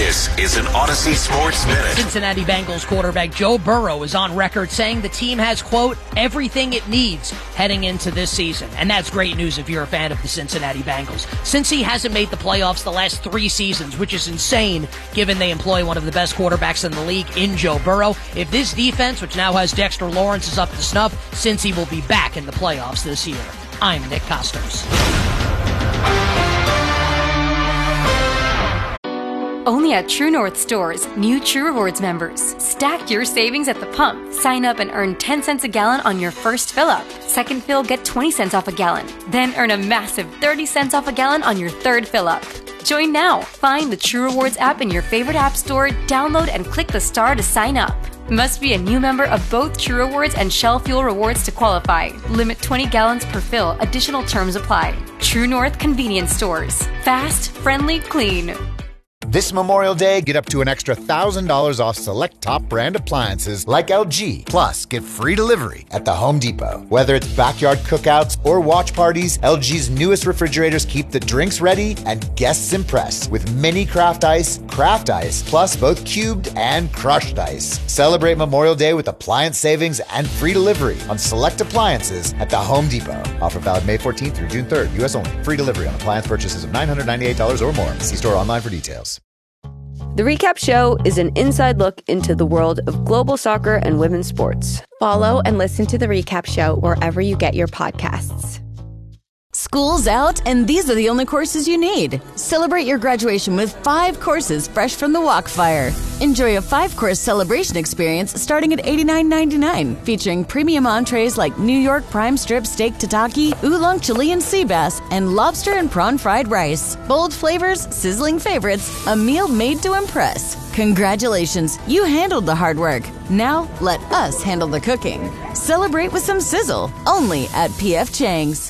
This is an Odyssey Sports Minute. Cincinnati Bengals quarterback Joe Burrow is on record saying the team has, quote, everything it needs heading into this season. And that's great news if you're a fan of the Cincinnati Bengals. Since he hasn't made the playoffs the last 3 seasons, which is insane given they employ one of the best quarterbacks in the league in Joe Burrow, if this defense, which now has Dexter Lawrence, is up to snuff, Cincy will be back in the playoffs this year. I'm Nick Costos. Only at True North stores, new True Rewards members. Stack your savings at the pump. Sign up and earn 10 cents a gallon on your first fill-up. Second fill, get 20 cents off a gallon. Then earn a massive 30 cents off a gallon on your third fill-up. Join now. Find the True Rewards app in your favorite app store, download and click the star to sign up. Must be a new member of both True Rewards and Shell Fuel Rewards to qualify. Limit 20 gallons per fill. Additional terms apply. True North Convenience Stores. Fast, friendly, clean. This Memorial Day, get up to an extra $1,000 off select top brand appliances like LG. Plus, get free delivery at the Home Depot. Whether it's backyard cookouts or watch parties, LG's newest refrigerators keep the drinks ready and guests impressed with mini craft ice, plus both cubed and crushed ice. Celebrate Memorial Day with appliance savings and free delivery on select appliances at the Home Depot. Offer valid May 14th through June 3rd, U.S. only. Free delivery on appliance purchases of $998 or more. See store online for details. The Recap Show is an inside look into the world of global soccer and women's sports. Follow and listen to The Recap Show wherever you get your podcasts. School's out, and these are the only courses you need. Celebrate your graduation with 5 courses fresh from the Walkfire. Enjoy a 5-course celebration experience starting at $89.99, featuring premium entrees like New York prime strip steak tataki, oolong Chilean sea bass, and lobster and prawn fried rice. Bold flavors, sizzling favorites, a meal made to impress. Congratulations, you handled the hard work. Now, let us handle the cooking. Celebrate with some sizzle, only at P.F. Chang's.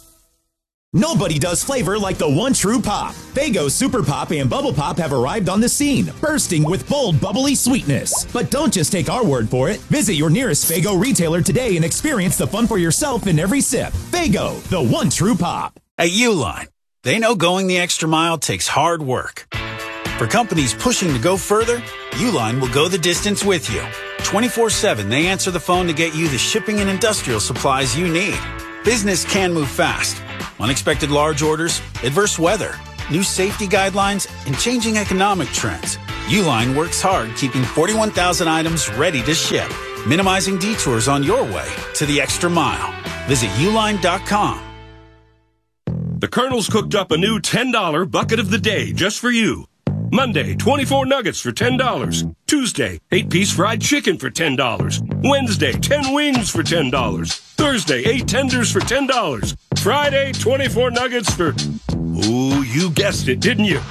Nobody does flavor like the one true pop. Faygo Super Pop and Bubble Pop have arrived on the scene, bursting with bold, bubbly sweetness. But don't just take our word for it. Visit your nearest Faygo retailer today and experience the fun for yourself in every sip. Faygo, the one true pop. At Uline, they know going the extra mile takes hard work. For companies pushing to go further, Uline will go the distance with you. 24/7, they answer the phone to get you the shipping and industrial supplies you need. Business can move fast. Unexpected large orders, adverse weather, new safety guidelines, and changing economic trends. Uline works hard keeping 41,000 items ready to ship, minimizing detours on your way to the extra mile. Visit uline.com. The Colonel's cooked up a new $10 bucket of the day just for you. Monday, 24 nuggets for $10. Tuesday, 8-piece fried chicken for $10. Wednesday, 10 wings for $10. Thursday, 8 tenders for $10. Friday, 24 nuggets for... Ooh, you guessed it, didn't you?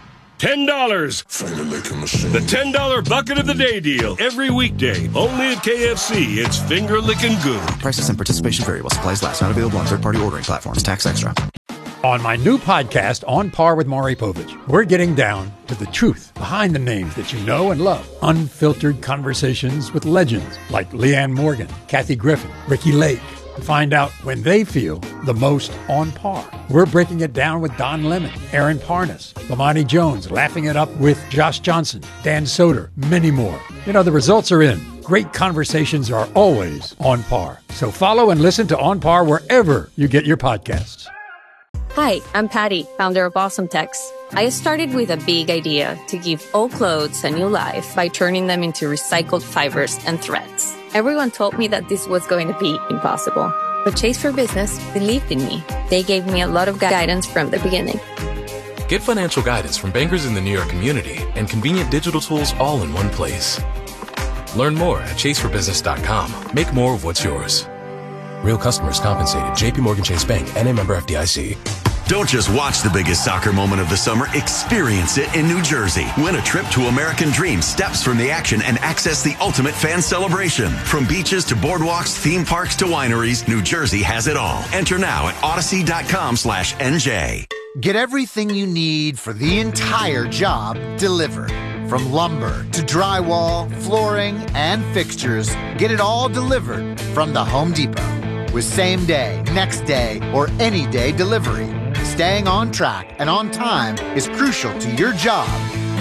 $10. The $10 bucket of the day deal. Every weekday, only at KFC. It's finger-licking good. Prices and participation vary while supplies last. Not available on third-party ordering platforms. Tax extra. On my new podcast, On Par with Maury Povich, we're getting down to the truth behind the names that you know and love. Unfiltered conversations with legends like Leanne Morgan, Kathy Griffin, Ricky Lake, to find out when they feel the most on par. We're breaking it down with Don Lemon, Aaron Parnas, Lamani Jones, laughing it up with Josh Johnson, Dan Soder, many more. You know, the results are in. Great conversations are always on par. So follow and listen to On Par wherever you get your podcasts. Hi, I'm Patty, founder of Awesome Text. I started with a big idea to give old clothes a new life by turning them into recycled fibers and threads. Everyone told me that this was going to be impossible, but Chase for Business believed in me. They gave me a lot of guidance from the beginning. Get financial guidance from bankers in the New York community and convenient digital tools all in one place. Learn more at chaseforbusiness.com. Make more of what's yours. Real customers compensated. JP Morgan Chase Bank, N.A. member FDIC. Don't just watch the biggest soccer moment of the summer. Experience it in New Jersey. Win a trip to American Dream, steps from the action, and access the ultimate fan celebration. From beaches to boardwalks, theme parks to wineries, New Jersey has it all. Enter now at odyssey.com/NJ. Get everything you need for the entire job delivered. From lumber to drywall, flooring, and fixtures, get it all delivered from the Home Depot. With same day, next day, or any day delivery. Staying on track and on time is crucial to your job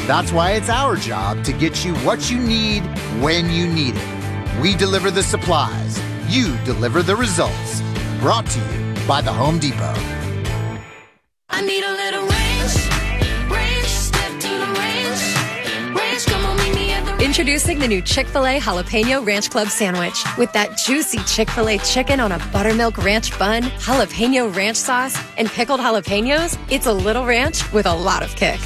That's why it's our job to get you what you need when you need it. We deliver the supplies. You deliver the results. Brought to you by the Home Depot. I need a little range, step to the range, come on, meet me at the... Introducing the new Chick-fil-A Jalapeno Ranch Club Sandwich. With that juicy Chick-fil-A chicken on a buttermilk ranch bun, jalapeno ranch sauce, and pickled jalapenos, it's a little ranch with a lot of kick.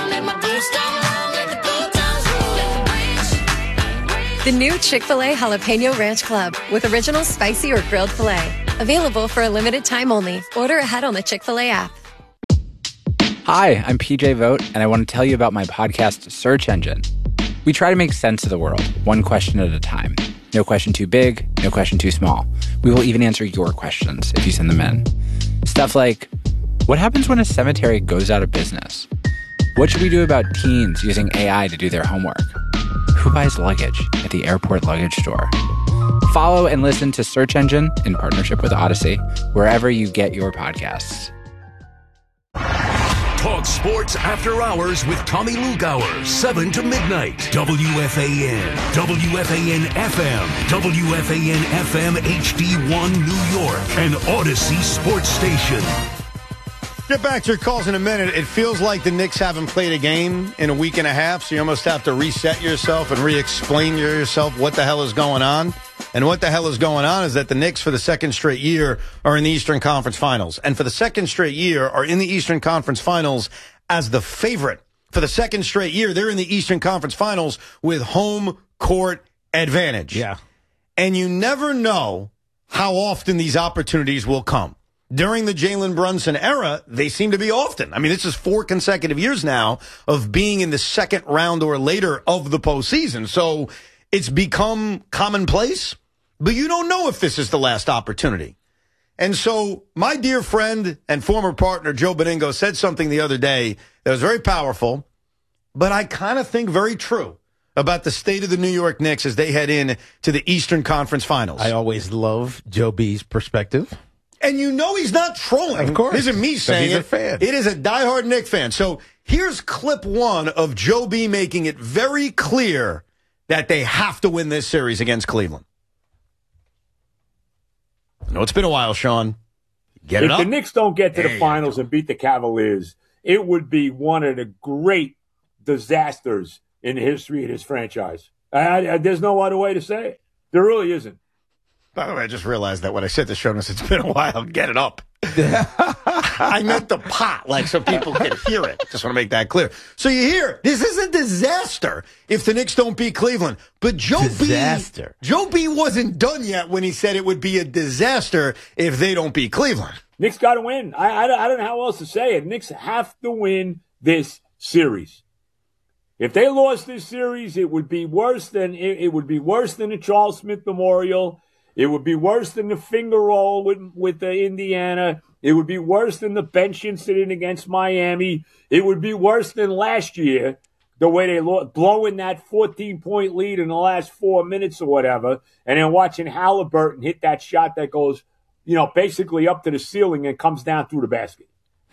The new Chick-fil-A Jalapeno Ranch Club with original spicy or grilled filet. Available for a limited time only. Order ahead on the Chick-fil-A app. Hi, I'm PJ Vogt, and I want to tell you about my podcast, Search Engine. We try to make sense of the world, one question at a time. No question too big, no question too small. We will even answer your questions if you send them in. Stuff like, what happens when a cemetery goes out of business? What should we do about teens using AI to do their homework? Who buys luggage at the airport luggage store? Follow and listen to Search Engine in partnership with Odyssey, wherever you get your podcasts. Talk sports after hours with Tommy Lugauer, 7 to midnight. WFAN, WFAN FM, WFAN FM HD1 New York, and Odyssey Sports Station. Get back to your calls in a minute. It feels like the Knicks haven't played a game in a week and a half, so you almost have to reset yourself and re-explain to yourself what the hell is going on. And what the hell is going on is that the Knicks, for the second straight year, are in the Eastern Conference Finals. And for the second straight year, are in the Eastern Conference Finals as the favorite. For the second straight year, they're in the Eastern Conference Finals with home court advantage. Yeah. And you never know how often these opportunities will come. During the Jalen Brunson era, they seem to be often. I mean, this is 4 consecutive years now of being in the second round or later of the postseason. So it's become commonplace, but you don't know if this is the last opportunity. And so my dear friend and former partner, Joe Benigno, said something the other day that was very powerful, but I kind of think very true about the state of the New York Knicks as they head in to the Eastern Conference Finals. I always love Joe B's perspective. And you know he's not trolling. Of course. This isn't me saying he's it. A fan. It is a diehard Knicks fan. So here's clip 1 of Joe B making it very clear that they have to win this series against Cleveland. I know it's been a while, Sean. Get it up. If the Knicks don't get to the finals and beat the Cavaliers, it would be one of the great disasters in the history of this franchise. There's no other way to say it. There really isn't. By the way, I just realized that when I said to Jonas, it's been a while. Get it up. I meant the pot, like so people can hear it. Just want to make that clear. So you hear, this is a disaster if the Knicks don't beat Cleveland. But Joe B wasn't done yet when he said it would be a disaster if they don't beat Cleveland. Knicks got to win. I don't know how else to say it. Knicks have to win this series. If they lost this series, it would be worse than the Charles Smith Memorial. It would be worse than the finger roll with Indiana. It would be worse than the bench incident against Miami. It would be worse than last year, the way they blowing that 14-point lead in the last 4 minutes or whatever, and then watching Halliburton hit that shot that goes, basically up to the ceiling and comes down through the basket.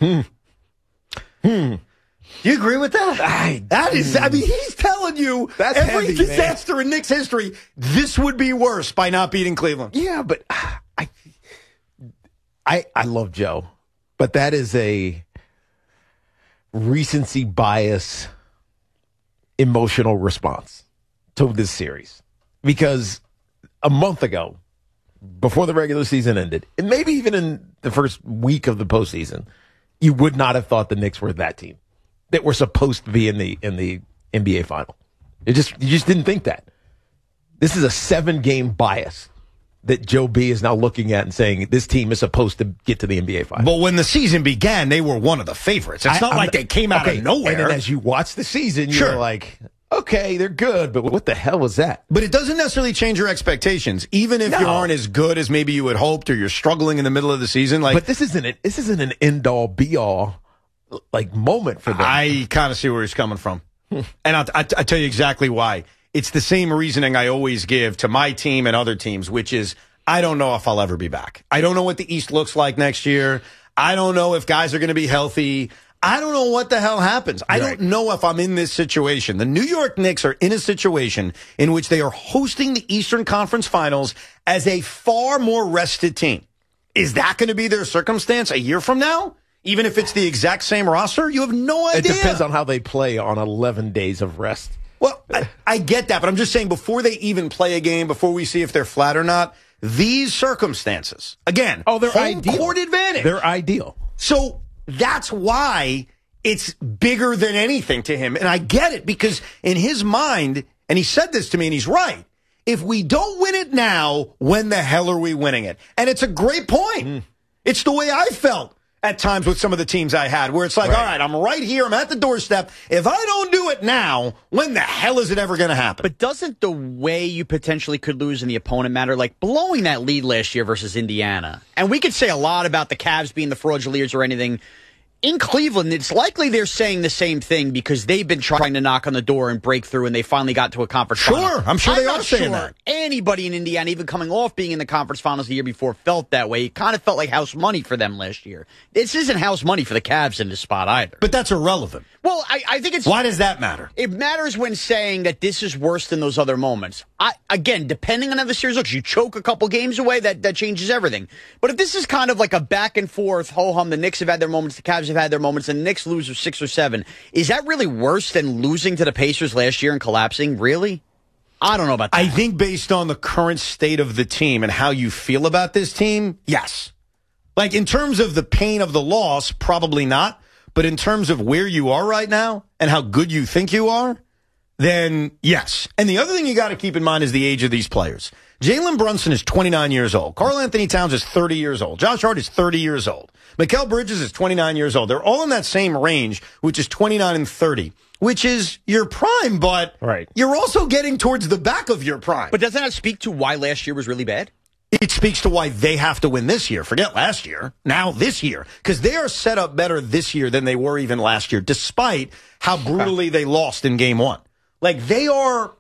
Do you agree with that? He's telling you that's every heavy, disaster man. In Knicks history, this would be worse by not beating Cleveland. Yeah, but I love Joe, but that is a recency bias emotional response to this series. Because a month ago, before the regular season ended, and maybe even in the first week of the postseason, you would not have thought the Knicks were that team that were supposed to be in the NBA final. You just didn't think that. This is a 7-game bias that Joe B is now looking at and saying this team is supposed to get to the NBA final. But when the season began, they were one of the favorites. It's not like they came out of nowhere. And then as you watch the season, you're like, okay, they're good, but what the hell was that? But it doesn't necessarily change your expectations, even if you aren't as good as maybe you had hoped, or you're struggling in the middle of the season. But this isn't an end-all, be-all moment for them. I kind of see where he's coming from. And I'll tell you exactly why. It's the same reasoning I always give to my team and other teams, which is I don't know if I'll ever be back. I don't know what the East looks like next year. I don't know if guys are going to be healthy. I don't know what the hell happens. I don't know if I'm in this situation. The New York Knicks are in a situation in which they are hosting the Eastern Conference Finals as a far more rested team. Is that going to be their circumstance a year from now? Even if it's the exact same roster? You have no idea. It depends on how they play on 11 days of rest. Well, I get that, but I'm just saying before they even play a game, before we see if they're flat or not, these circumstances, again, they're home ideal. court advantage. They're ideal. So that's why it's bigger than anything to him. And I get it because in his mind, and he said this to me and he's right, if we don't win it now, when the hell are we winning it? And it's a great point. It's the way I felt at times with some of the teams I had, where it's like, all right, I'm right here, I'm at the doorstep. If I don't do it now, when the hell is it ever going to happen? But doesn't the way you potentially could lose in the opponent matter? Like blowing that lead last year versus Indiana. And we could say a lot about the Cavs being the fraudulent or anything. In Cleveland, it's likely they're saying the same thing because they've been trying to knock on the door and break through, and they finally got to a conference final. I'm sure they are saying that. Anybody in Indiana, even coming off being in the conference finals the year before, felt that way. It kind of felt like house money for them last year. This isn't house money for the Cavs in this spot either. But that's irrelevant. Well, I think it's... Why does that matter? It matters when saying that this is worse than those other moments. Again, depending on how the series looks, you choke a couple games away, that changes everything. But if this is kind of like a back and forth, ho-hum, the Knicks have had their moments, the Cavs have had their moments, and the Knicks lose 6 or 7, is that really worse than losing to the Pacers last year and collapsing? Really? I don't know about that. I think based on the current state of the team and how you feel about this team, yes. Like in terms of the pain of the loss, probably not. But in terms of where you are right now and how good you think you are, then yes. And the other thing you got to keep in mind is the age of these players. Jalen Brunson is 29 years old. Karl Anthony Towns is 30 years old. Josh Hart is 30 years old. Mikal Bridges is 29 years old. They're all in that same range, which is 29 and 30, which is your prime, but you're also getting towards the back of your prime. But doesn't that speak to why last year was really bad? It speaks to why they have to win this year. Forget last year. Now this year. Because they are set up better this year than they were even last year, despite how brutally they lost in game 1. Like, they're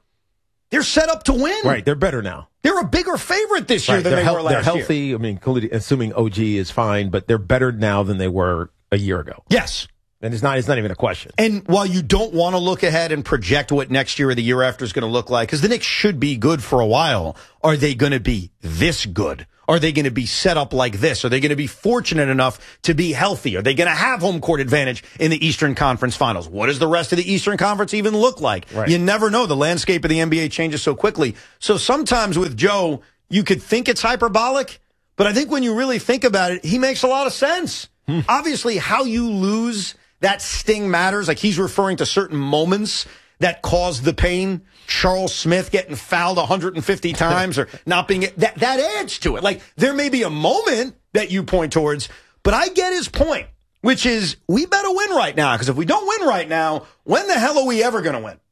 set up to win. Right, they're better now. They're a bigger favorite this year than they were last year. They're healthy. I mean, assuming OG is fine, but they're better now than they were a year ago. Yes. And it's not even a question. And while you don't want to look ahead and project what next year or the year after is going to look like, because the Knicks should be good for a while, are they going to be this good? Are they going to be set up like this? Are they going to be fortunate enough to be healthy? Are they going to have home court advantage in the Eastern Conference Finals? What does the rest of the Eastern Conference even look like? Right. You never know. The landscape of the NBA changes so quickly. So sometimes with Joe, you could think it's hyperbolic, but I think when you really think about it, he makes a lot of sense. Obviously, how you lose that sting matters. Like, he's referring to certain moments that caused the pain. Charles Smith getting fouled 150 times or not being that adds to it. Like, there may be a moment that you point towards, but I get his point, which is we better win right now, because if we don't win right now, when the hell are we ever going to win?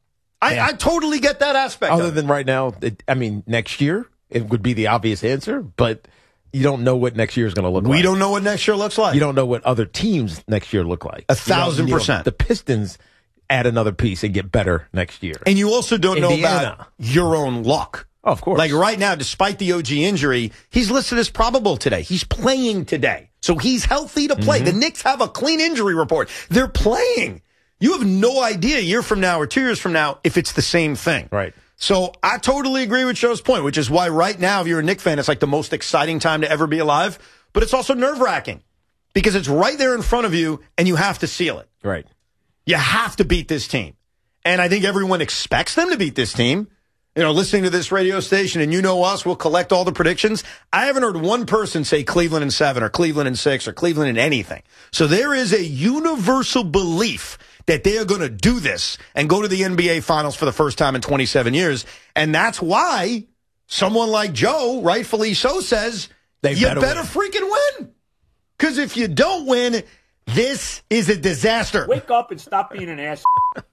I totally get that aspect. Other than right now, next year it would be the obvious answer, but you don't know what next year is going to look like. We don't know what next year looks like. You don't know what other teams next year look like. 1,000%. The Pistons add another piece and get better next year. And you also don't know about your own luck. Oh, of course. Like right now, despite the OG injury, he's listed as probable today. He's playing today. So he's healthy to play. The Knicks have a clean injury report. They're playing. You have no idea a year from now or 2 years from now if it's the same thing. Right. So I totally agree with Joe's point, which is why right now, if you're a Knicks fan, it's like the most exciting time to ever be alive. But it's also nerve-wracking because it's right there in front of you and you have to seal it. Right. You have to beat this team. And I think everyone expects them to beat this team. You know, listening to this radio station, and you know us, we'll collect all the predictions. I haven't heard one person say Cleveland in 7 or Cleveland in 6 or Cleveland in anything. So there is a universal belief that they are going to do this and go to the NBA Finals for the first time in 27 years. And that's why someone like Joe, rightfully so, says you better freaking win. Because if you don't win, this is a disaster. Wake up and stop being an ass.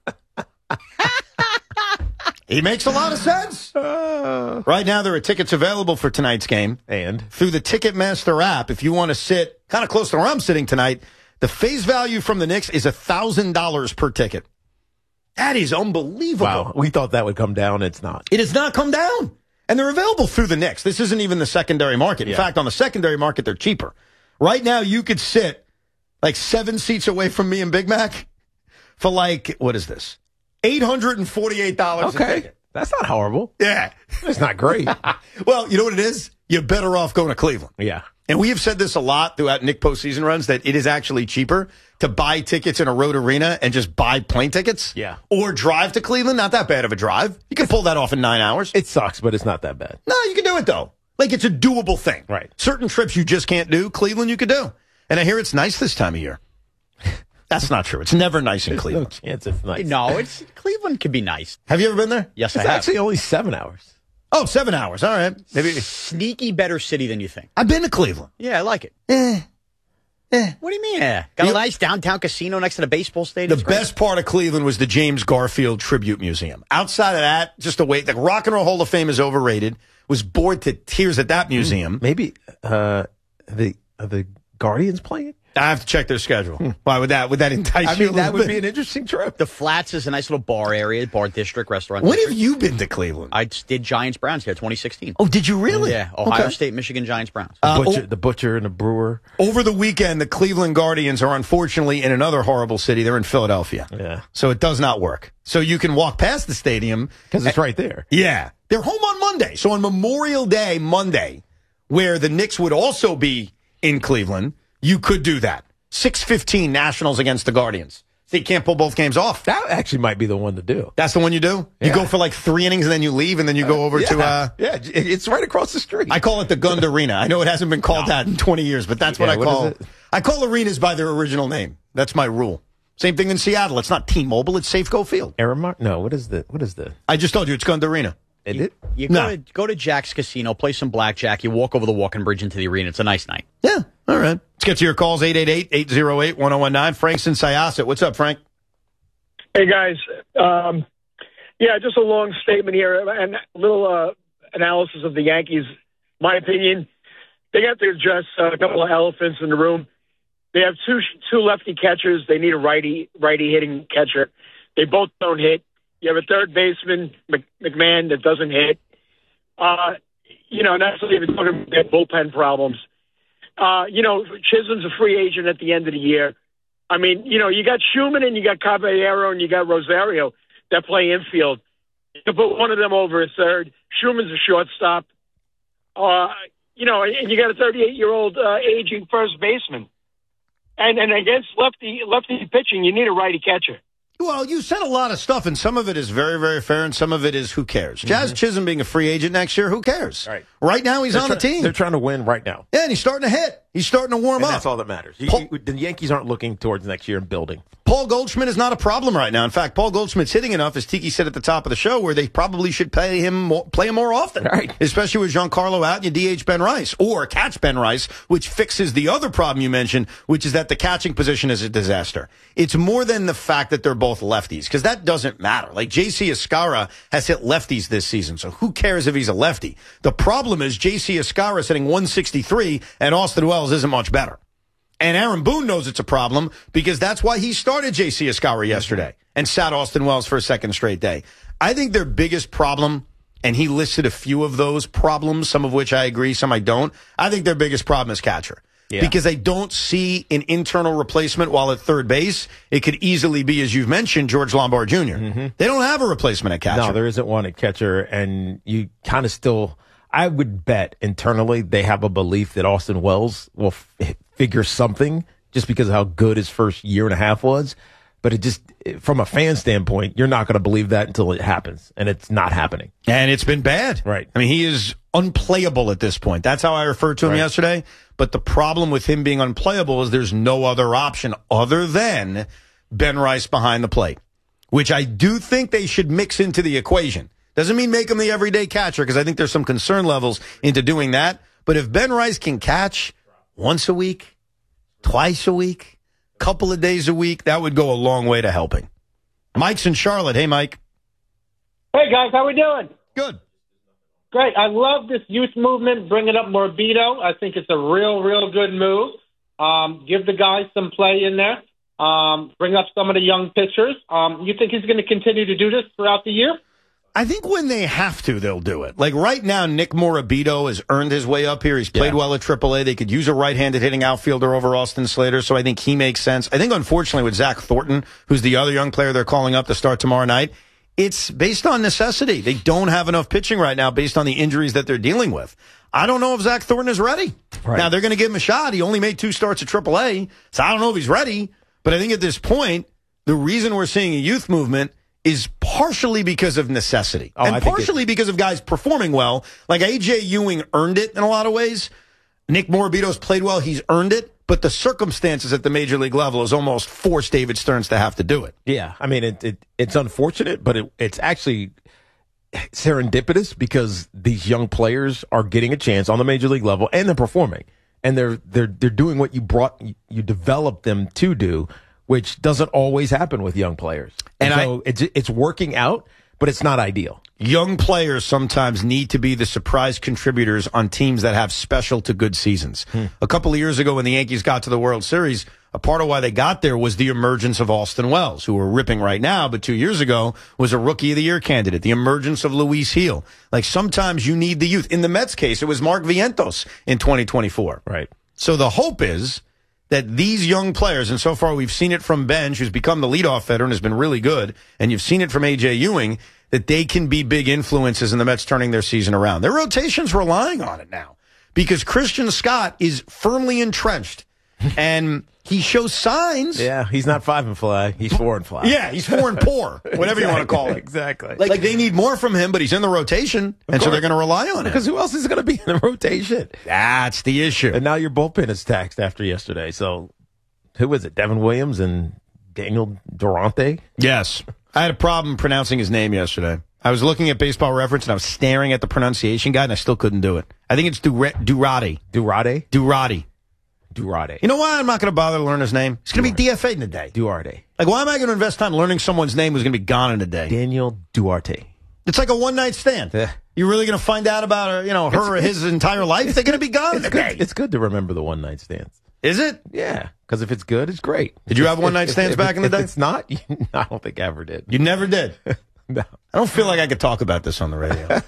He makes a lot of sense. Right now, there are tickets available for tonight's game. And through the Ticketmaster app, if you want to sit kind of close to where I'm sitting tonight, the face value from the Knicks is $1,000 per ticket. That is unbelievable. Wow. We thought that would come down. It's not. It has not come down. And they're available through the Knicks. This isn't even the secondary market. In fact, on the secondary market, they're cheaper. Right now, you could sit like 7 seats away from me and Big Mac, for like, what is this? $848 a ticket. That's not horrible. Yeah. It's not great. Well, you know what it is? You're better off going to Cleveland. Yeah. And we have said this a lot throughout Nick postseason runs, that it is actually cheaper to buy tickets in a road arena and just buy plane tickets. Yeah. Or drive to Cleveland. Not that bad of a drive. You can pull that off in 9 hours. It sucks, but it's not that bad. No, you can do it, though. Like, it's a doable thing. Right. Certain trips you just can't do. Cleveland you could do. And I hear it's nice this time of year. That's not true. It's never nice in Cleveland. No chance it's nice. No, Cleveland could be nice. Have you ever been there? Yes, It's I have. actually only 7 hours. Oh, 7 hours. All right. Maybe Sneaky better city than you think. I've been to Cleveland. Yeah, I like it. What do you mean? Got a nice downtown casino next to the baseball stadium. The best part of Cleveland was the James Garfield Tribute Museum. Outside of that, just a wait. The Rock and Roll Hall of Fame is overrated. Was bored to tears at that museum. Maybe are the Guardians playing? I have to check their schedule. Why would that entice I you? mean, that would be an interesting trip. The Flats is a nice little bar area, bar district, restaurant. When district. have you been to Cleveland? I did Giants Browns here, 2016. Oh, did you really? Yeah, Ohio Okay. State, Michigan Giants Browns. The butcher and the brewer. Over the weekend, the Cleveland Guardians are unfortunately in another horrible city. They're in Philadelphia. Yeah. So it does not work. So you can walk past the stadium. Because it's right there. Yeah. They're home on Monday. So on Memorial Day, Monday, where the Knicks would also be in Cleveland, you could do that. 6:15 Nationals against the Guardians. So you can't pull both games off. That actually might be the one to do. That's the one you do? You Yeah. go for like 3 innings and then you leave and then you go over to... Yeah, it's right across the street. I call it the Gund Arena. I know it hasn't been called that in 20 years, but that's what Yeah, I what call is it? I call arenas by their original name. That's my rule. Same thing in Seattle. It's not T-Mobile. It's Safeco Field. Aramark? No, what is the? I just told you it's Gund Arena. You go to Jack's Casino, play some blackjack. You walk over the walking bridge into the arena. It's a nice night. Yeah. All right. Let's get to your calls. 888-808-1019. Frank's in Syosset. What's up, Frank? Hey, guys. Yeah, just a long statement here and a little analysis of the Yankees. My opinion, they got to address a couple of elephants in the room. They have two lefty catchers. They need a righty hitting catcher. They both don't hit. You have a third baseman, McMahon, that doesn't hit. Not even talking about their bullpen problems. Chisholm's a free agent at the end of the year. I mean, you got Schumann and you got Caballero and you got Rosario that play infield. You can put one of them over a third. Schumann's a shortstop. And you got a 38-year-old aging first baseman. And against lefty pitching, you need a righty catcher. Well, you said a lot of stuff, and some of it is very, very fair, and some of it is who cares. Jazz Chisholm being a free agent next year, who cares? Right now, he's on the team. They're trying to win right now. Yeah, and he's starting to hit. He's starting to warm up. That's all that matters. The Yankees aren't looking towards next year and building. Paul Goldschmidt is not a problem right now. In fact, Paul Goldschmidt's hitting enough, as Tiki said at the top of the show, where they probably should play him more often. Right. Especially with Giancarlo out and you DH Ben Rice. Or catch Ben Rice, which fixes the other problem you mentioned, which is that the catching position is a disaster. It's more than the fact that they're both lefties, because that doesn't matter. Like J.C. Escara has hit lefties this season, so who cares if he's a lefty? The problem is J.C. Escara is hitting 163, and Austin Wells isn't much better. And Aaron Boone knows it's a problem because that's why he started J.C. Escara yesterday and sat Austin Wells for a second straight day. I think their biggest problem, and he listed a few of those problems, some of which I agree, some I don't. I think their biggest problem is catcher. Yeah. Because I don't see an internal replacement while at third base. It could easily be, as you've mentioned, George Lombard Jr. Mm-hmm. They don't have a replacement at catcher. No, there isn't one at catcher, and you kind of still... I would bet internally they have a belief that Austin Wells will figure something just because of how good his first year and a half was. But it just, from a fan standpoint, you're not going to believe that until it happens. And it's not happening. And it's been bad. Right. I mean, he is unplayable at this point. That's how I referred to him yesterday. But the problem with him being unplayable is there's no other option other than Ben Rice behind the plate, which I do think they should mix into the equation. Doesn't mean make him the everyday catcher, because I think there's some concern levels into doing that. But if Ben Rice can catch once a week, twice a week, couple of days a week, that would go a long way to helping. Mike's in Charlotte. Hey, Mike. Hey, guys. How we doing? Good. Great. I love this youth movement, bringing up Morbido. I think it's a real good move. Give the guys some play in there. Bring up some of the young pitchers. You think he's going to continue to do this throughout the year? I think when they have to, they'll do it. Like right now, Nick Morabito has earned his way up here. He's played well at AAA. They could use a right-handed hitting outfielder over Austin Slater, so I think he makes sense. I think, unfortunately, with Zach Thornton, who's the other young player they're calling up to start tomorrow night, it's based on necessity. They don't have enough pitching right now based on the injuries that they're dealing with. I don't know if Zach Thornton is ready. Right. Now, they're going to give him a shot. He only made 2 starts at AAA, so I don't know if he's ready. But I think at this point, the reason we're seeing a youth movement is partially because of necessity. And partially because of guys performing well. Like A.J. Ewing earned it in a lot of ways. Nick Morabito's played well. He's earned it. But the circumstances at the major league level has almost forced David Stearns to have to do it. Yeah, I mean, it's unfortunate, but it's actually serendipitous because these young players are getting a chance on the major league level and they're performing. And they're doing what you developed them to do, which doesn't always happen with young players. And so it's working out, but it's not ideal. Young players sometimes need to be the surprise contributors on teams that have special to good seasons. A couple of years ago when the Yankees got to the World Series, a part of why they got there was the emergence of Austin Wells, who we're ripping right now, but 2 years ago was a Rookie of the Year candidate. The emergence of Luis Gil. Like sometimes you need the youth. In the Mets case, it was Mark Vientos in 2024. Right. So the hope is that these young players, and so far we've seen it from Benj, who's become the leadoff veteran, has been really good, and you've seen it from A.J. Ewing, that they can be big influences in the Mets turning their season around. Their rotation's relying on it now because Christian Scott is firmly entrenched, and he shows signs. Yeah, he's not 5 and fly. He's 4 and fly. Yeah, he's 4 and poor, whatever you want to call it. Exactly. Like they need more from him, but he's in the rotation, and so they're going to rely on it. Because who else is going to be in the rotation? That's the issue. And now your bullpen is taxed after yesterday. So who is it? Devin Williams and Daniel Durante? Yes. I had a problem pronouncing his name yesterday. I was looking at Baseball Reference, and I was staring at the pronunciation guide, and I still couldn't do it. I think it's Durate. Durate. You know why I'm not going to bother to learn his name? He's going to be DFA'd in a day. Duarte. Like, why am I going to invest time learning someone's name who's going to be gone in a day? Daniel Duarte. It's like a one-night stand. You're really going to find out about her, or his entire life? They're going to be gone in a day. It's good to remember the one-night standds. Is it? Yeah, because if it's good, it's great. Did you have one-night stands back in the day? If it's not, I don't think I ever did. You never did? No. I don't feel like I could talk about this on the radio.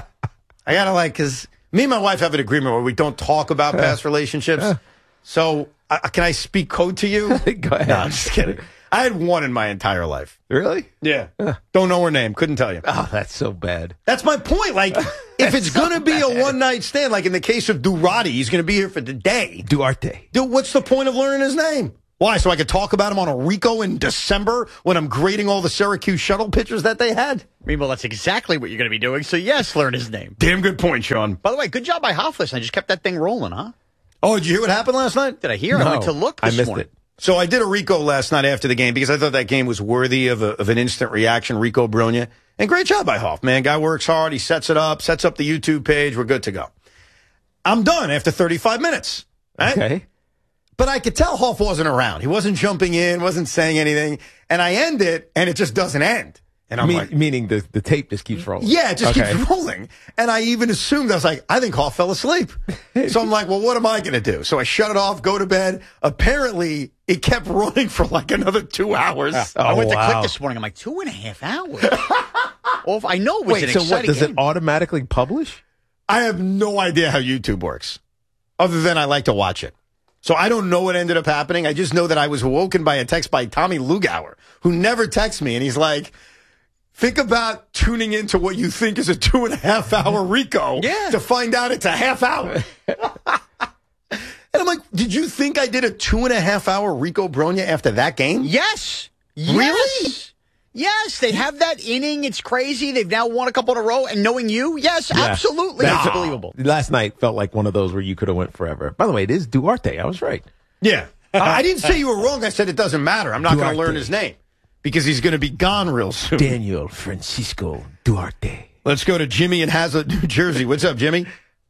I got to because me and my wife have an agreement where we don't talk about past relationships. So can I speak code to you? Go ahead. No, I'm just kidding. I had one in my entire life. Really? Yeah. Don't know her name. Couldn't tell you. Oh, that's so bad. That's my point. Like, if it's going to be a one-night stand, like in the case of Durate, he's going to be here for the day. Duarte. Dude, what's the point of learning his name? Why? So I could talk about him on a Rico in December when I'm grading all the Syracuse shuttle pitchers that they had? Meanwhile, that's exactly what you're going to be doing. So, yes, learn his name. Damn good point, Sean. By the way, good job by Hoffless. I just kept that thing rolling, huh? Oh, did you hear what happened last night? Did I hear? No, I went to look this morning. It. So I did a Rico last night after the game because I thought that game was worthy of an instant reaction. Rico Brogna. And great job by Hoff, man. Guy works hard. He sets up the YouTube page. We're good to go. I'm done after 35 minutes. Right? Okay. But I could tell Hoff wasn't around. He wasn't jumping in, wasn't saying anything. And I end it, and it just doesn't end. And I'm meaning the tape just keeps rolling. Yeah, it just keeps rolling. And I even assumed, I was like, I think Hoff fell asleep. So I'm like, well, what am I going to do? So I shut it off, go to bed. Apparently, it kept running for like another 2 hours. I went to click this morning. I'm like, 2.5 hours? Well, I know it was an exciting what, does game. it automatically publish? I have no idea how YouTube works, other than I like to watch it. So I don't know what ended up happening. I just know that I was awoken by a text by Tommy Lugauer, who never texts me. And he's like, think about tuning into what you think is a 2.5 hour Rico to find out it's a half hour. And I'm like, did you think I did a 2.5 hour Rico Brogna after that game? Yes. Really? Yes, they have that inning. It's crazy. They've now won a couple in a row. And knowing you, yes, absolutely. It's unbelievable. Last night felt like one of those where you could have went forever. By the way, it is Duarte. I was right. Yeah. I didn't say you were wrong. I said it doesn't matter. I'm not going to learn his name because he's going to be gone real soon. Daniel Francisco Duarte. Let's go to Jimmy in Hazlet, New Jersey. What's up, Jimmy?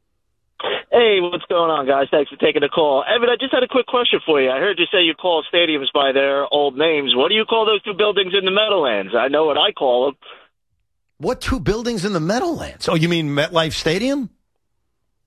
Hey, what's going on, guys? Thanks for taking the call. Evan, I just had a quick question for you. I heard you say you call stadiums by their old names. What do you call those two buildings in the Meadowlands? I know what I call them. What two buildings in the Meadowlands? Oh, you mean MetLife Stadium?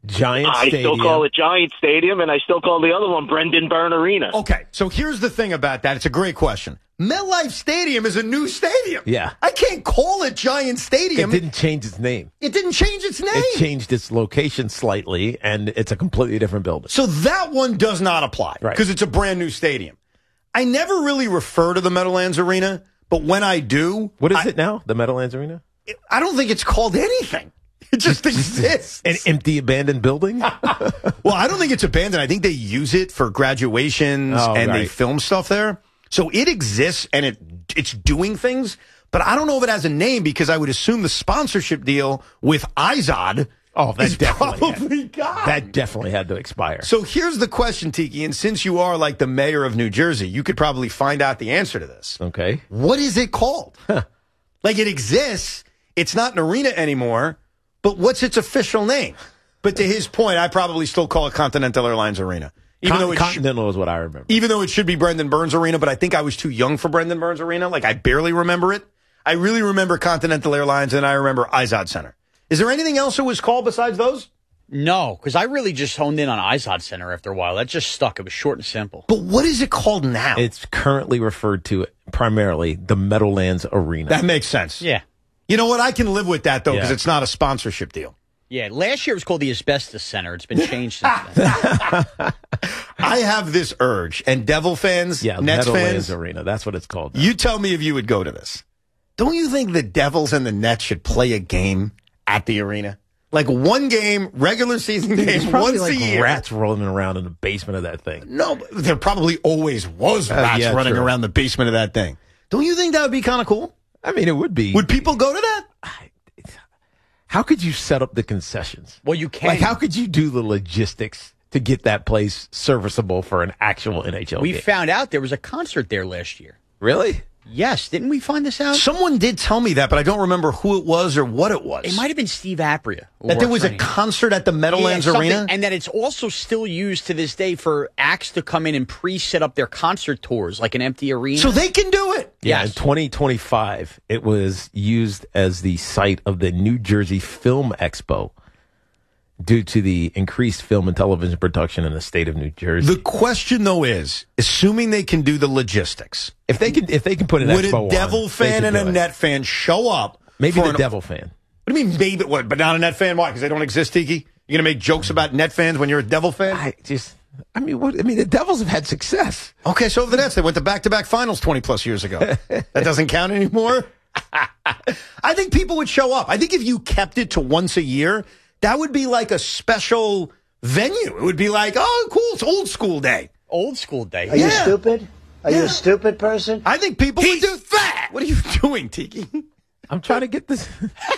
Giant I Stadium. still call it Giant Stadium, and I still call the other one Brendan Byrne Arena. Okay, so here's the thing about that. It's a great question. MetLife Stadium is a new stadium. Yeah. I can't call it Giant Stadium. It didn't change its name. It didn't change its name. It changed its location slightly, and it's a completely different building. So that one does not apply because it's a brand new stadium. I never really refer to the Meadowlands Arena, but when I do... What is it now, the Meadowlands Arena? I don't think it's called anything. It just exists. An empty, abandoned building? Well, I don't think it's abandoned. I think they use it for graduations they film stuff there. So it exists and it's doing things, but I don't know if it has a name because I would assume the sponsorship deal with Izod is probably gone. That definitely had to expire. So here's the question, Tiki, and since you are like the mayor of New Jersey, you could probably find out the answer to this. Okay. What is it called? Like it exists. It's not an arena anymore, but what's its official name? But to his point, I probably still call it Continental Airlines Arena. Even though Continental is what I remember. Even though it should be Brendan Burns Arena, but I think I was too young for Brendan Burns Arena. Like, I barely remember it. I really remember Continental Airlines, and I remember Izod Center. Is there anything else it was called besides those? No, because I really just honed in on Izod Center after a while. That just stuck. It was short and simple. But what is it called now? It's currently referred to primarily the Meadowlands Arena. That makes sense. Yeah. You know what? I can live with that, though, because Yeah. it's not a sponsorship deal. Yeah, last year it was called the Asbestos Center. It's been changed since then. I have this urge, and Devil fans, Nets Meadowlands fans, Arena. That's what it's called. you tell me if you would go to this. Don't you think the Devils and the Nets should play a game at the arena? Like one game, regular season There's game, probably once a year. rats rolling around in the basement of that thing. No, but there probably always was rats yeah, running true. around the basement of that thing. Don't you think that would be kind of cool? I mean, it would be. Would people go to that? How could you set up the concessions? Well, you can. Like, how could you do the logistics to get that place serviceable for an actual NHL We game? found out there was a concert there last year. Really? Yes, didn't we find this out? Someone did tell me that, but I don't remember who it was or what it was. It might have been Steve Apria. That there was a concert at the Meadowlands Arena? And that it's also still used to this day for acts to come in and pre-set up their concert tours, like an empty arena. So they can do it. Yeah, in 2025, it was used as the site of the New Jersey Film Expo due to the increased film and television production in the state of New Jersey. The question, though, is, assuming they can do the logistics, If they can put an would expo a Devil on, fan they and could a do it. Net fan show up? Maybe for the Devil fan. What do you mean, maybe? What, but not a Net fan? Why? Because they don't exist, Tiki? You're going to make jokes about Net fans when you're a Devil fan? The Devils have had success. Okay, so the Nets, they went to back-to-back finals 20-plus years ago. That doesn't count anymore? I think people would show up. I think if you kept it to once a year, that would be like a special venue. It would be like, oh, cool, it's old school day. Old school day. Are you stupid? Are you a stupid person? I think people would do that. What are you doing, Tiki? I'm trying to get this.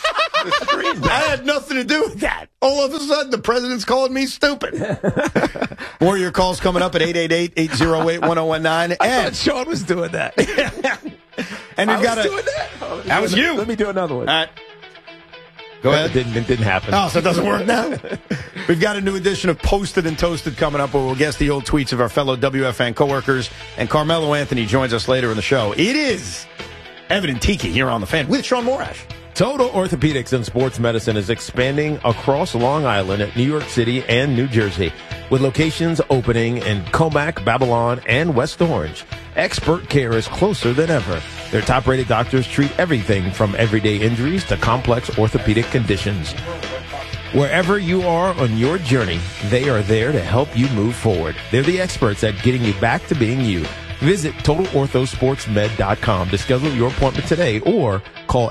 I had nothing to do with that. All of a sudden, the president's calling me stupid. More of your calls coming up at 888-808-1019. I thought Sean was doing that. And we've got doing that. That was you. Let me do another one. All right. Go ahead. It didn't happen. Oh, so it doesn't work now? We've got a new edition of Posted and Toasted coming up where we'll guess the old tweets of our fellow WFN coworkers. And Carmelo Anthony joins us later in the show. It is Evan and Tiki here on The Fan with Sean Morash. Total Orthopedics and Sports Medicine is expanding across Long Island, New York City, and New Jersey, with locations opening in Comac, Babylon, and West Orange. Expert care is closer than ever. Their top-rated doctors treat everything from everyday injuries to complex orthopedic conditions. Wherever you are on your journey, they are there to help you move forward. They're the experts at getting you back to being you. Visit TotalOrthoSportsMed.com to schedule your appointment today or call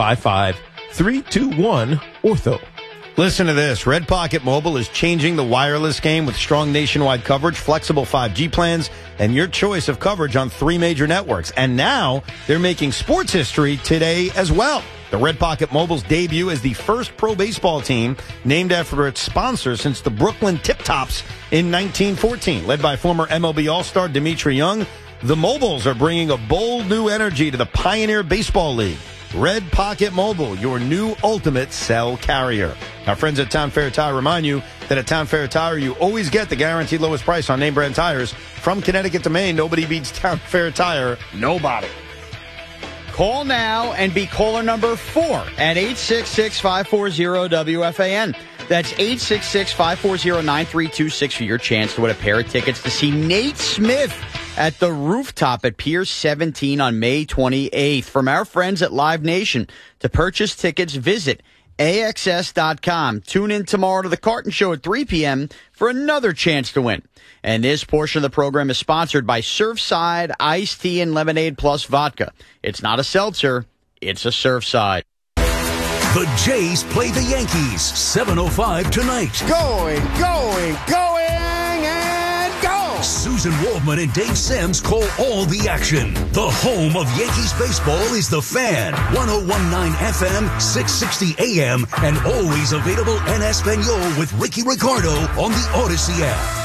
855-321-ORTHO. Listen to this. Red Pocket Mobile is changing the wireless game with strong nationwide coverage, flexible 5G plans, and your choice of coverage on 3 major networks. And now they're making sports history today as well. The Red Pocket Mobile's debut as the first pro baseball team named after its sponsor since the Brooklyn Tip Tops in 1914. Led by former MLB All-Star Dimitri Young, the Mobiles are bringing a bold new energy to the Pioneer Baseball League. Red Pocket Mobile, your new ultimate cell carrier. Our friends at Town Fair Tire remind you that at Town Fair Tire, you always get the guaranteed lowest price on name brand tires. From Connecticut to Maine, nobody beats Town Fair Tire. Nobody. Call now and be caller number 4 at 866-540-WFAN. That's 866-540-9326 for your chance to win a pair of tickets to see Nate Smith at the Rooftop at Pier 17 on May 28th. From our friends at Live Nation, to purchase tickets, visit AXS.com. Tune in tomorrow to the Carton Show at 3 p.m. for another chance to win. And this portion of the program is sponsored by Surfside Iced Tea and Lemonade Plus Vodka. It's not a seltzer, it's a Surfside. The Jays play the Yankees, 7:05 tonight. Going, and go! Susan Waldman and Dave Sims call all the action. The home of Yankees baseball is The Fan, 101.9 FM, 660 AM, and always available en Espanol with Ricky Ricardo on the Odyssey app.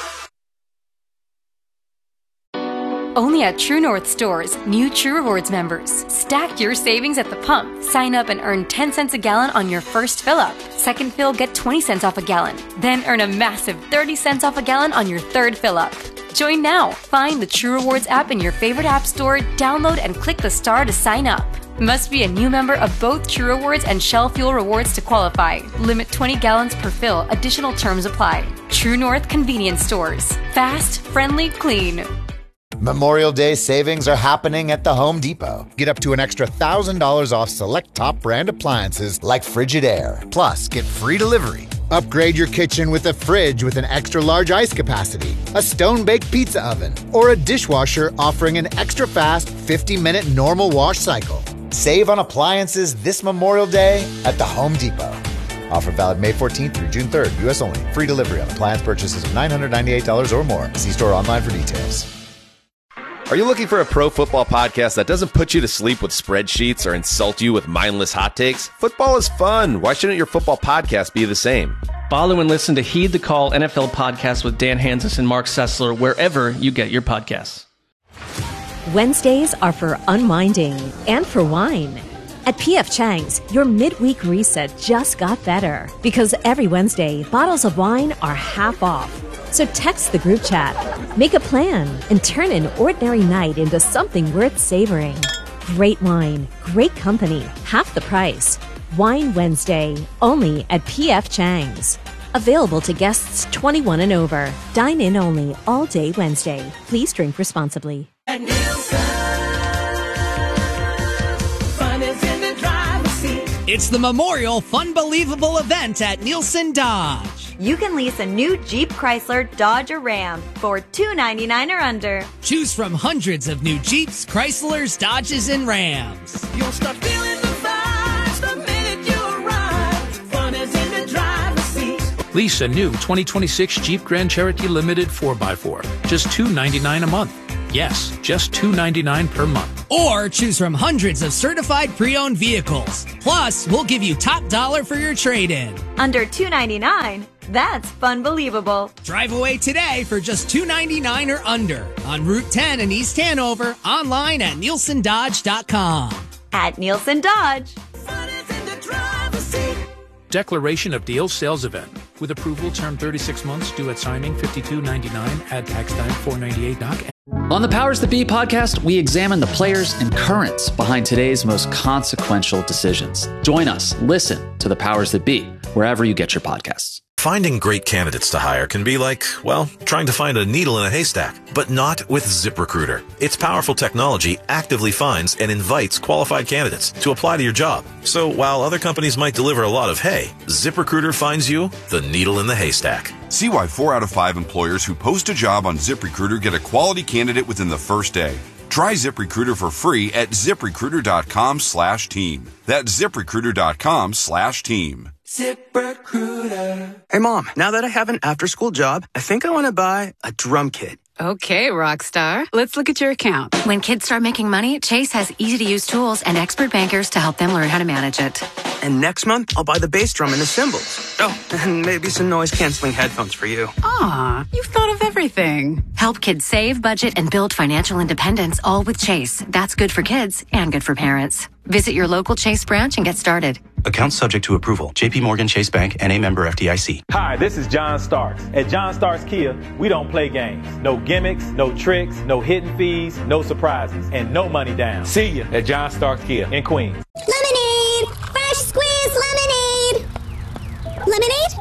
Only at True North stores, new True Rewards members. Stack your savings at the pump. Sign up and earn 10 cents a gallon on your first fill-up. Second fill, get 20 cents off a gallon. Then earn a massive 30 cents off a gallon on your third fill-up. Join now. Find the True Rewards app in your favorite app store, download and click the star to sign up. Must be a new member of both True Rewards and Shell Fuel Rewards to qualify. Limit 20 gallons per fill. Additional terms apply. True North Convenience Stores. Fast, friendly, clean. Memorial Day savings are happening at the Home Depot. Get up to an extra $1,000 off select top brand appliances like Frigidaire. Plus, get free delivery. Upgrade your kitchen with a fridge with an extra large ice capacity, a stone-baked pizza oven, or a dishwasher offering an extra fast 50-minute normal wash cycle. Save on appliances this Memorial Day at the Home Depot. Offer valid May 14th through June 3rd. U.S. only. Free delivery on appliance purchases of $998 or more. See store online for details. Are you looking for a pro football podcast that doesn't put you to sleep with spreadsheets or insult you with mindless hot takes? Football is fun. Why shouldn't your football podcast be the same? Follow and listen to Heed the Call NFL podcast with Dan Hanzus and Mark Sessler wherever you get your podcasts. Wednesdays are for unwinding and for wine. At P.F. Chang's, your midweek reset just got better because every Wednesday, bottles of wine are half off. So text the group chat, make a plan, and turn an ordinary night into something worth savoring. Great wine, great company, half the price. Wine Wednesday, only at P.F. Chang's. Available to guests 21 and over. Dine in only all day Wednesday. Please drink responsibly. It's the Memorial Funbelievable event at Nielsen Dodge. You can lease a new Jeep, Chrysler, Dodge, or Ram for $299 or under. Choose from hundreds of new Jeeps, Chryslers, Dodges, and Rams. You'll start feeling the vibes the minute you arrive. Fun is in the driver's seat. Lease a new 2026 Jeep Grand Cherokee Limited 4x4. Just $299 a month. Yes, just $299 per month. Or choose from hundreds of certified pre-owned vehicles. Plus, we'll give you top dollar for your trade-in. Under $299, that's Funbelievable. Drive away today for just $299 or under on Route 10 in East Hanover, online at NielsenDodge.com. At Nielsen Dodge. Declaration of Deal Sales Event. With approval, term 36 months, due at signing, $52.99, add tax time, $498. On the Powers That Be podcast, we examine the players and currents behind today's most consequential decisions. Join us. Listen to the Powers That Be, wherever you get your podcasts. Finding great candidates to hire can be like, well, trying to find a needle in a haystack, but not with ZipRecruiter. Its powerful technology actively finds and invites qualified candidates to apply to your job. So while other companies might deliver a lot of hay, ZipRecruiter finds you the needle in the haystack. See why 4 out of 5 employers who post a job on ZipRecruiter get a quality candidate within the first day. Try ZipRecruiter for free at ZipRecruiter.com/team. That's ZipRecruiter.com/team. ZipRecruiter. Hey, Mom, now that I have an after-school job, I think I want to buy a drum kit. Okay, Rockstar. Let's look at your account. When kids start making money, Chase has easy-to-use tools and expert bankers to help them learn how to manage it. And next month, I'll buy the bass drum and the cymbals. Oh, and maybe some noise-canceling headphones for you. Aw, you've thought of everything. Help kids save, budget, and build financial independence, all with Chase. That's good for kids and good for parents. Visit your local Chase branch and get started. Account subject to approval. JP Morgan Chase Bank, N.A. member FDIC. Hi, this is John Starks. At John Starks Kia, we don't play games. No gimmicks, no tricks, no hidden fees, no surprises, and no money down. See ya at John Starks Kia in Queens. Lemonade! Fresh squeezed lemonade! Lemonade?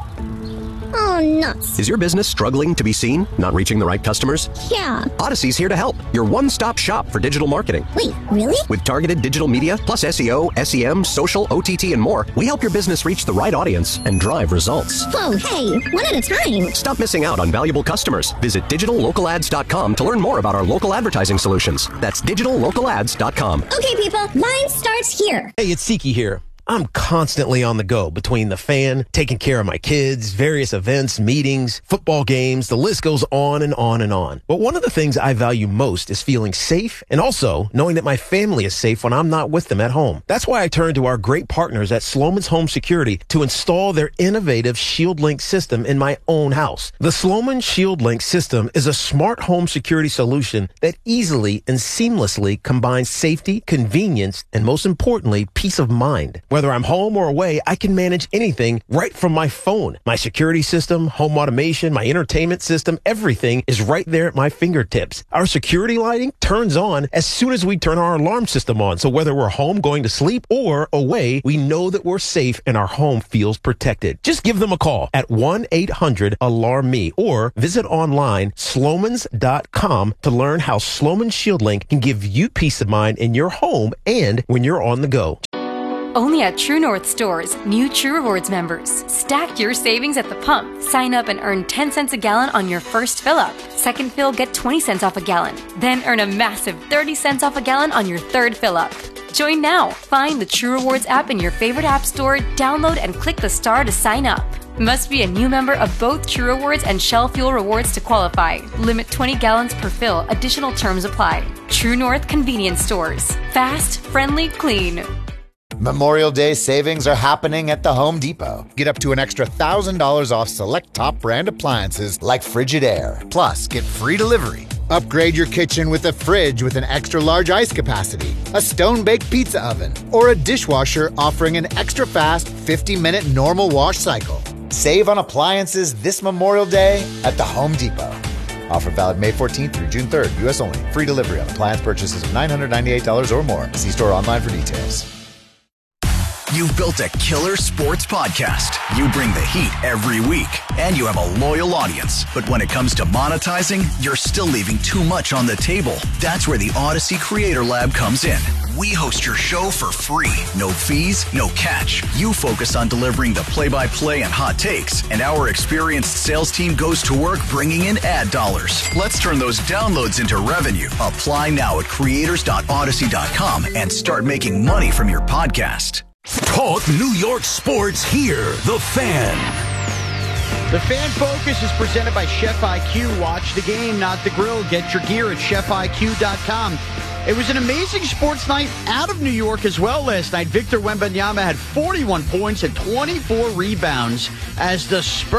Oh, nuts. Is your business struggling to be seen? Not reaching the right customers? Yeah. Odyssey's here to help. Your one-stop shop for digital marketing. Wait, really? With targeted digital media, plus SEO, SEM, social, OTT, and more, we help your business reach the right audience and drive results. Whoa, hey, one at a time. Stop missing out on valuable customers. Visit digitallocalads.com to learn more about our local advertising solutions. That's digitallocalads.com. Okay, people, mine starts here. Hey, it's Siki here. I'm constantly on the go between the fan, taking care of my kids, various events, meetings, football games. The list goes on and on and on. But one of the things I value most is feeling safe and also knowing that my family is safe when I'm not with them at home. That's why I turn to our great partners at Sloman's Home Security to install their innovative ShieldLink system in my own house. The Sloman ShieldLink system is a smart home security solution that easily and seamlessly combines safety, convenience, and most importantly, peace of mind. Whether I'm home or away, I can manage anything right from my phone. My security system, home automation, my entertainment system, everything is right there at my fingertips. Our security lighting turns on as soon as we turn our alarm system on. So whether we're home going to sleep or away, we know that we're safe and our home feels protected. Just give them a call at 1-800-ALARM-ME or visit online slomans.com to learn how Sloman ShieldLink can give you peace of mind in your home and when you're on the go. Only at True North stores, new True Rewards members. Stack your savings at the pump. Sign up and earn 10 cents a gallon on your first fill up. Second fill, get 20 cents off a gallon. Then earn a massive 30 cents off a gallon on your third fill up. Join now. Find the True Rewards app in your favorite app store, download and click the star to sign up. Must be a new member of both True Rewards and Shell Fuel Rewards to qualify. Limit 20 gallons per fill. Additional terms apply. True North Convenience Stores. Fast, friendly, clean. Memorial Day savings are happening at the Home Depot. Get up to an extra $1,000 off select top brand appliances like Frigidaire. Plus, get free delivery. Upgrade your kitchen with a fridge with an extra large ice capacity, a stone-baked pizza oven, or a dishwasher offering an extra fast 50-minute normal wash cycle. Save on appliances this Memorial Day at the Home Depot. Offer valid May 14th through June 3rd. U.S. only. Free delivery on appliance purchases of $998 or more. See store online for details. You've built a killer sports podcast. You bring the heat every week, and you have a loyal audience. But when it comes to monetizing, you're still leaving too much on the table. That's where the Odyssey Creator Lab comes in. We host your show for free. No fees, no catch. You focus on delivering the play-by-play and hot takes, and our experienced sales team goes to work bringing in ad dollars. Let's turn those downloads into revenue. Apply now at creators.odyssey.com and start making money from your podcast. Talk New York sports here. The Fan. The Fan Focus is presented by Chef IQ. Watch the game, not the grill. Get your gear at chefiq.com. It was an amazing sports night out of New York as well last night. Victor Wembanyama had 41 points and 24 rebounds as the Spurs